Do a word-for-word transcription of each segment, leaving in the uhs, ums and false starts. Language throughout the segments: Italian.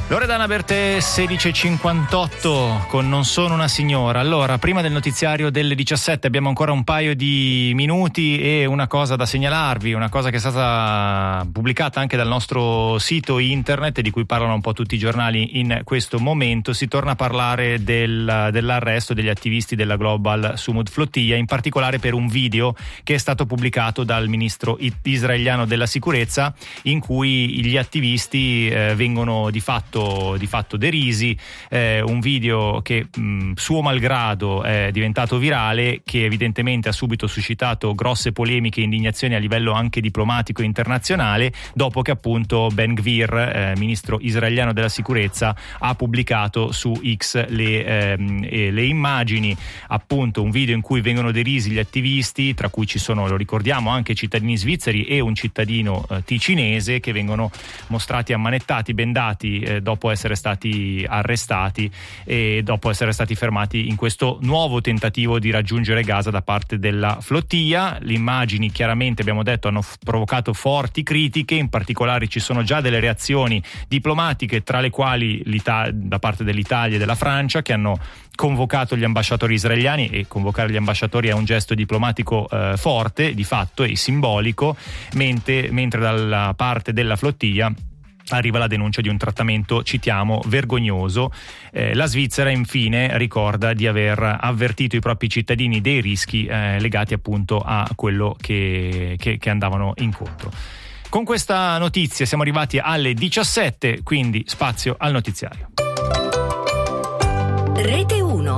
Loredana Bertè, sedici e cinquantotto con Non sono una signora. Allora, prima del notiziario delle diciassette abbiamo ancora un paio di minuti e una cosa da segnalarvi, una cosa che è stata pubblicata anche dal nostro sito internet e di cui parlano un po' tutti i giornali in questo momento. Si torna a parlare del, dell'arresto degli attivisti della Global Sumud Flotilla, in particolare per un video che è stato pubblicato dal ministro israeliano della sicurezza, in cui gli attivisti eh, vengono di fatto di fatto derisi, eh, un video che mh, suo malgrado è diventato virale, che evidentemente ha subito suscitato grosse polemiche e indignazioni a livello anche diplomatico internazionale, dopo che appunto Ben Gvir, eh, ministro israeliano della sicurezza, ha pubblicato su X le, ehm, eh, le immagini, appunto un video in cui vengono derisi gli attivisti, tra cui ci sono, lo ricordiamo, anche cittadini svizzeri e un cittadino eh, ticinese, che vengono mostrati ammanettati, bendati eh, dopo essere stati arrestati e dopo essere stati fermati in questo nuovo tentativo di raggiungere Gaza da parte della flottiglia. Le immagini, chiaramente abbiamo detto, hanno f- provocato forti critiche, in particolare ci sono già delle reazioni diplomatiche, tra le quali da parte dell'Italia e della Francia, che hanno convocato gli ambasciatori israeliani, e convocare gli ambasciatori è un gesto diplomatico eh, forte di fatto e simbolico, mentre, mentre dalla parte della flottiglia arriva la denuncia di un trattamento, citiamo, vergognoso. Eh, la Svizzera infine ricorda di aver avvertito i propri cittadini dei rischi eh, legati appunto a quello che, che, che andavano incontro. Con questa notizia siamo arrivati alle diciassette, quindi spazio al notiziario. Rete uno.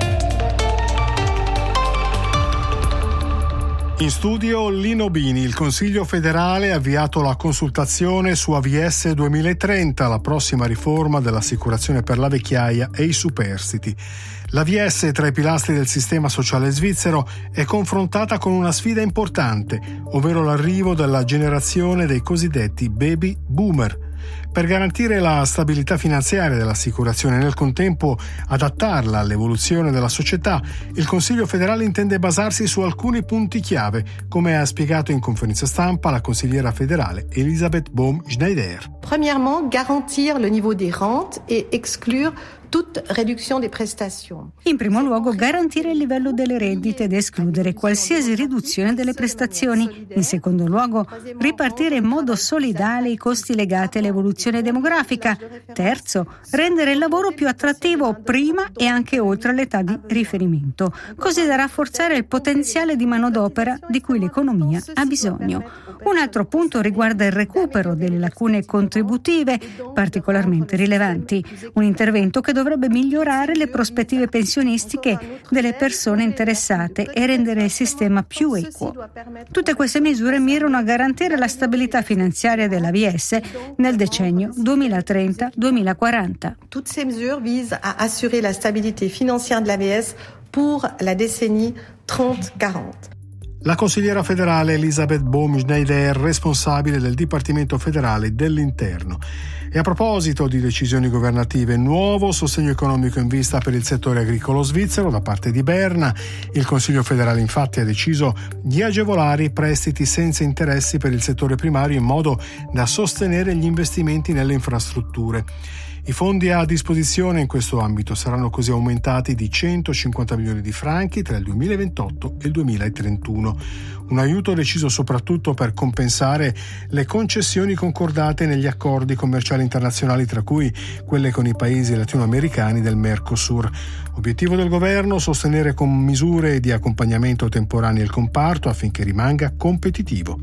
In studio Lino Bini. Il Consiglio federale ha avviato la consultazione su A V S duemilatrenta, la prossima riforma dell'assicurazione per la vecchiaia e i superstiti. L'A V S, tra i pilastri del sistema sociale svizzero, è confrontata con una sfida importante, ovvero l'arrivo della generazione dei cosiddetti baby boomer. Per garantire la stabilità finanziaria dell'assicurazione e nel contempo adattarla all'evoluzione della società, il Consiglio federale intende basarsi su alcuni punti chiave, come ha spiegato in conferenza stampa la consigliera federale Elisabeth Bohm-Schneider. Premièrement, garantir le niveau des rentes et exclure toute réduction des prestations. In primo luogo, garantire il livello delle rendite ed escludere qualsiasi riduzione delle prestazioni. In secondo luogo, ripartire in modo solidale i costi legati all'evoluzione demografica. Terzo, rendere il lavoro più attrattivo prima e anche oltre l'età di riferimento, così da rafforzare il potenziale di manodopera di cui l'economia ha bisogno. Un altro punto riguarda il recupero delle lacune contributive particolarmente rilevanti, un intervento che dovrebbe migliorare le prospettive pensionistiche delle persone interessate e rendere il sistema più equo. Tutte queste misure mirano a garantire la stabilità finanziaria dell'A V S nel decennio duemilatrenta duemilaquaranta. Toutes ces mesures visent à assurer la stabilité financière de l'A V S pour la décennie trenta quaranta. La consigliera federale Elisabeth Bohm-Schneider, responsabile del Dipartimento federale dell'Interno. E a proposito di decisioni governative, nuovo sostegno economico in vista per il settore agricolo svizzero da parte di Berna. Il Consiglio federale infatti ha deciso di agevolare i prestiti senza interessi per il settore primario in modo da sostenere gli investimenti nelle infrastrutture. I fondi a disposizione in questo ambito saranno così aumentati di centocinquanta milioni di franchi tra il duemilaventotto e il duemilatrentuno. Un aiuto deciso soprattutto per compensare le concessioni concordate negli accordi commerciali internazionali, tra cui quelle con i paesi latinoamericani del Mercosur. Obiettivo del governo: sostenere con misure di accompagnamento temporaneo il comparto affinché rimanga competitivo.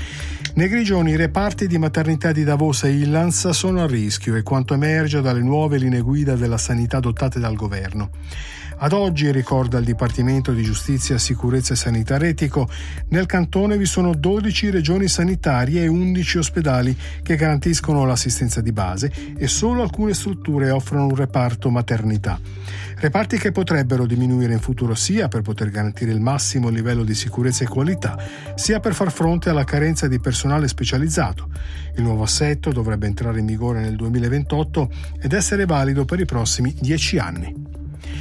Nei Grigioni i reparti di maternità di Davos e Illanz sono a rischio, e quanto emerge dalle nuove linee guida della sanità adottate dal governo. Ad oggi, ricorda il Dipartimento di Giustizia, Sicurezza e Sanità Retico, nel cantone vi sono dodici regioni sanitarie e undici ospedali che garantiscono l'assistenza di base, e solo alcune strutture offrono un reparto maternità. Reparti che potrebbero diminuire in futuro sia per poter garantire il massimo livello di sicurezza e qualità, sia per far fronte alla carenza di personale specializzato. Il nuovo assetto dovrebbe entrare in vigore nel duemilaventotto ed essere valido per i prossimi dieci anni.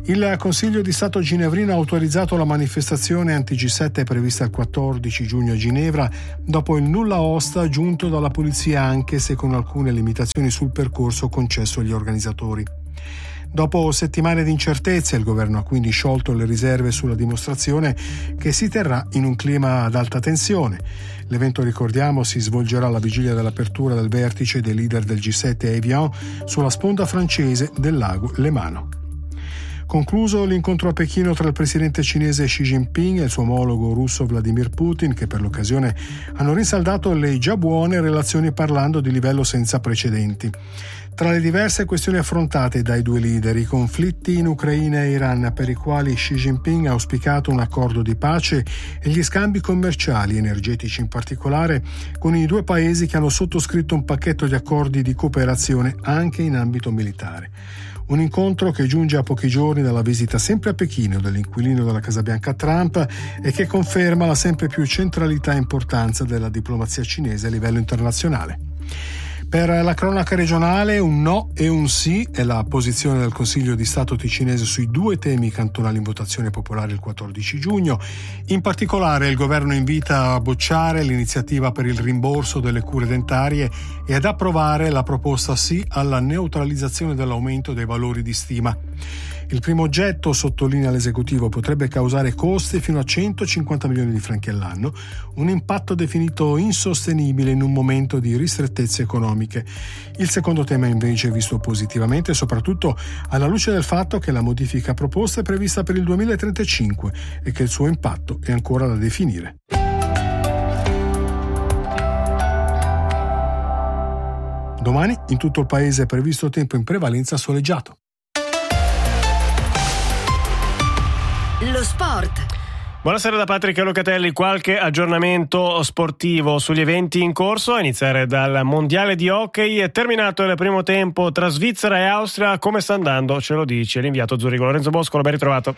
Il Consiglio di Stato ginevrino ha autorizzato la manifestazione anti G sette prevista il quattordici giugno a Ginevra dopo il nulla osta giunto dalla polizia, anche se con alcune limitazioni sul percorso concesso agli organizzatori. Dopo settimane di incertezze, il governo ha quindi sciolto le riserve sulla dimostrazione, che si terrà in un clima ad alta tensione. L'evento, ricordiamo, si svolgerà alla vigilia dell'apertura del vertice dei leader del G sette a Evian sulla sponda francese del lago Lemano. Concluso l'incontro a Pechino tra il presidente cinese Xi Jinping e il suo omologo russo Vladimir Putin, che per l'occasione hanno rinsaldato le già buone relazioni parlando di livello senza precedenti. Tra le diverse questioni affrontate dai due leader, i conflitti in Ucraina e Iran, per i quali Xi Jinping ha auspicato un accordo di pace, e gli scambi commerciali, energetici in particolare, con i due paesi che hanno sottoscritto un pacchetto di accordi di cooperazione anche in ambito militare. Un incontro che giunge a pochi giorni dalla visita sempre a Pechino dell'inquilino della Casa Bianca Trump e che conferma la sempre più centralità e importanza della diplomazia cinese a livello internazionale. Per la cronaca regionale, un no e un sì è la posizione del Consiglio di Stato ticinese sui due temi cantonali in votazione popolare il quattordici giugno. In particolare, il governo invita a bocciare l'iniziativa per il rimborso delle cure dentarie e ad approvare la proposta sì alla neutralizzazione dell'aumento dei valori di stima. Il primo oggetto, sottolinea l'esecutivo, potrebbe causare costi fino a centocinquanta milioni di franchi all'anno, un impatto definito insostenibile in un momento di ristrettezze economiche. Il secondo tema invece è visto positivamente, soprattutto alla luce del fatto che la modifica proposta è prevista per il duemilatrentacinque e che il suo impatto è ancora da definire. Domani in tutto il paese è previsto tempo in prevalenza soleggiato. Lo sport. Buonasera da Patrick Locatelli, qualche aggiornamento sportivo sugli eventi in corso, a iniziare dal mondiale di hockey. È terminato il primo tempo tra Svizzera e Austria. Come sta andando? Ce lo dice l'inviato Zurigo Lorenzo Boscolo, ben ritrovato.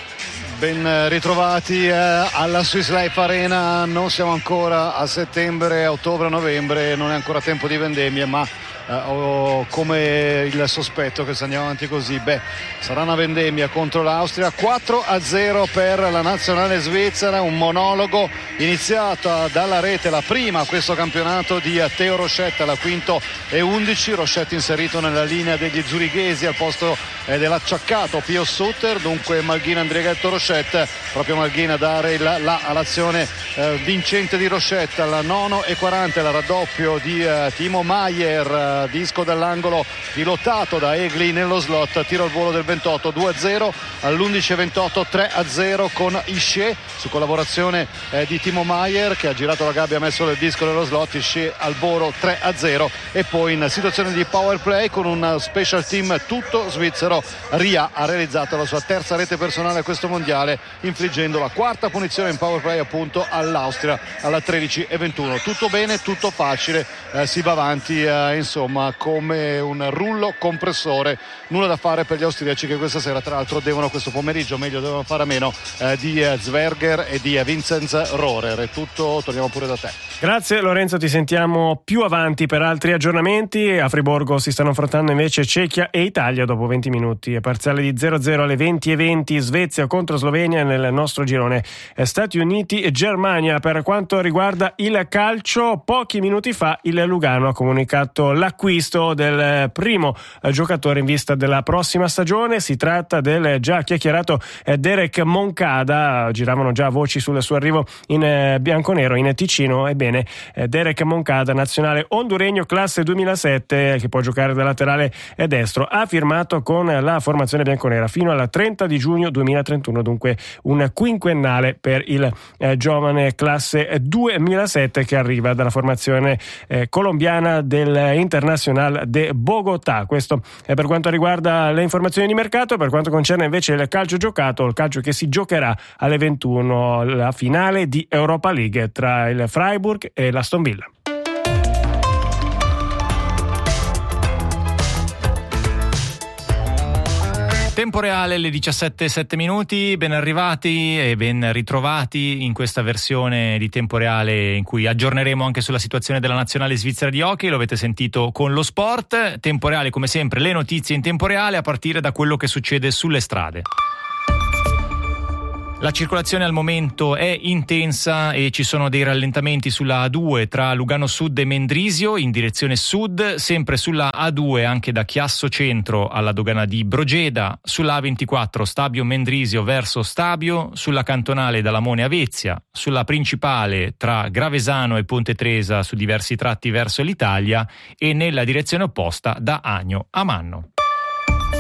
Ben ritrovati eh, alla Swiss Life Arena. Non siamo ancora a settembre, ottobre, novembre, non è ancora tempo di vendemmie, ma eh, ho come il sospetto che se andiamo avanti così, beh, sarà una vendemmia contro l'Austria. Quattro a zero per la nazionale svizzera, un monologo iniziato dalla rete, la prima a questo campionato, di Theo Rochette alla quinto e undici. Rochette inserito nella linea degli zurighesi al posto eh, dell'acciaccato Pio Sutter. Dunque Malghina, Andrigetto, Rochette. Proprio Malghina a dare il là all'azione eh, vincente di Rochette al nono e quaranta, il raddoppio di eh, Timo Maier, eh, disco dall'angolo pilotato da Egli nello slot, tiro al volo del ventotto, due a zero. All'undici e ventotto, tre a zero con Isce su collaborazione eh, di Timo Maier, che ha girato la gabbia, ha messo il disco nello slot. Isce al volo, tre a zero. E poi in situazione di power play con un special team tutto svizzero, Ria ha realizzato la sua terza rete personale a questo mondiale, infliggendo la quarta punizione in power play appunto all'Austria alla tredici e ventuno. Tutto bene, tutto facile, eh, si va avanti eh, insomma come un rullo compressore. Nulla da fare per gli austriaci, che questa sera tra l'altro devono, questo pomeriggio meglio, devono fare a meno eh, di eh, Zwerger e di eh, Vincenz Rohrer. È tutto, torniamo pure da te. Grazie Lorenzo, ti sentiamo più avanti per altri aggiornamenti. A Friburgo si stanno affrontando invece Cechia e Italia dopo venti minuti. È parziale di zero a zero alle venti e venti, Svezia contro Slovenia nel nostro girone, Stati Uniti e Germania. Per quanto riguarda il calcio, pochi minuti fa il Lugano ha comunicato l'acquisto del primo giocatore in vista della prossima stagione. Si tratta del già chiacchierato Derek Moncada. Giravano già voci sul suo arrivo in bianconero in Ticino. Ebbene, Derek Moncada, nazionale honduregno, classe duemilasette, che può giocare da laterale destro, ha firmato con la formazione bianconera fino al trenta di giugno duemilatrentuno, dunque un quinquennale per il eh, giovane classe duemilasette che arriva dalla formazione eh, colombiana del Internacional de Bogotà. Questo è per quanto riguarda le informazioni di mercato. Per quanto concerne invece il calcio giocato, il calcio che si giocherà alle ventuno, la finale di Europa League tra il Freiburg e l'Aston Villa. Tempo reale alle diciassette e sette minuti, ben arrivati e ben ritrovati in questa versione di tempo reale in cui aggiorneremo anche sulla situazione della nazionale svizzera di hockey, lo avete sentito con lo sport. Tempo reale come sempre, le notizie in tempo reale a partire da quello che succede sulle strade. La circolazione al momento è intensa e ci sono dei rallentamenti sulla A due tra Lugano Sud e Mendrisio in direzione sud, sempre sulla A due anche da Chiasso Centro alla dogana di Brogeda, sulla A ventiquattro Stabio Mendrisio verso Stabio, sulla cantonale da Lamone a Vezia, sulla principale tra Gravesano e Ponte Tresa su diversi tratti verso l'Italia e nella direzione opposta da Agno a Manno.